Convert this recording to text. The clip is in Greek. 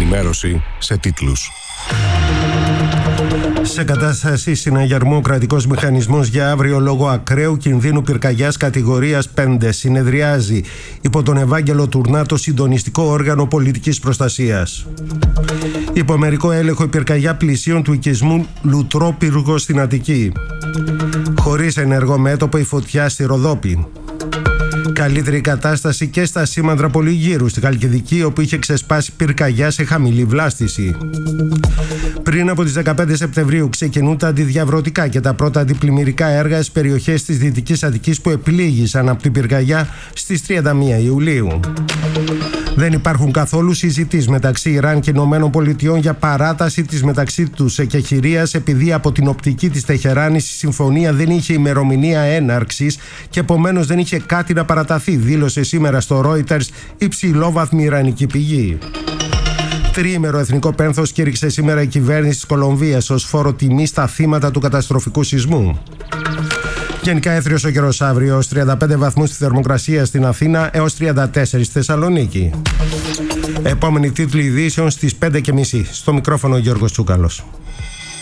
Ενημέρωση σε τίτλους. Σε κατάσταση συναγερμού ο κρατικός μηχανισμός για αύριο λόγω ακραίου κινδύνου πυρκαγιάς κατηγορίας 5 συνεδριάζει υπό τον Ευάγγελο Τουρνά το συντονιστικό όργανο πολιτικής προστασίας. Υπό μερικό έλεγχο η πυρκαγιά πλησίων του οικισμού Λουτρόπυργο στην Αττική. Χωρίς ενεργό μέτωπο η φωτιά στη Ροδόπη. Καλύτερη κατάσταση και στα Σήμαντρα Πολυγύρου στη Χαλκιδική, όπου είχε ξεσπάσει πυρκαγιά σε χαμηλή βλάστηση. Πριν από τις 15 Σεπτεμβρίου ξεκινούν τα αντιδιαβρωτικά και τα πρώτα αντιπλημμυρικά έργα στις περιοχές της Δυτικής Αττικής που επλήγησαν από την πυρκαγιά στις 31 Ιουλίου. Δεν υπάρχουν καθόλου συζητήσεις μεταξύ Ιράν και Ηνωμένων Πολιτειών για παράταση της μεταξύ τους εκεχηρίας, επειδή από την οπτική της Τεχεράνης η συμφωνία δεν είχε ημερομηνία έναρξης και επομένως δεν είχε κάτι να παραταθεί, δήλωσε σήμερα στο Reuters υψηλόβαθμη ιρανική πηγή. Τριήμερο εθνικό πένθος κήρυξε σήμερα η κυβέρνηση της Κολομβίας ως φόρο τιμή στα θύματα του καταστροφικού σεισμού. Γενικά έθριος ο καιρός αύριο, ως 35 βαθμούς στη θερμοκρασία στην Αθήνα έως 34 στη Θεσσαλονίκη. Επόμενη τίτλοι ειδήσεων στις 5:30. Στο μικρόφωνο ο Γιώργος Τσούκαλος.